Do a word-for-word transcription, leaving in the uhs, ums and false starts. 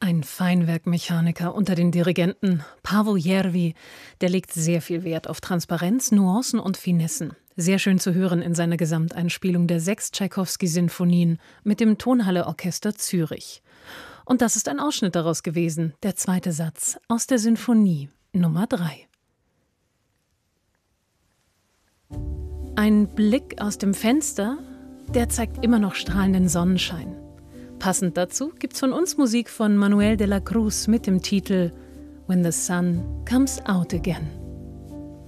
Ein Feinwerkmechaniker unter den Dirigenten, Paavo Järvi, der legt sehr viel Wert auf Transparenz, Nuancen und Finessen. Sehr schön zu hören in seiner Gesamteinspielung der sechs Tschaikowski-Sinfonien mit dem Tonhalle-Orchester Zürich. Und das ist ein Ausschnitt daraus gewesen, der zweite Satz aus der Sinfonie Nummer drei. Ein Blick aus dem Fenster, der zeigt immer noch strahlenden Sonnenschein. Passend dazu gibt's von uns Musik von Manuel de la Cruz mit dem Titel When the Sun Comes Out Again.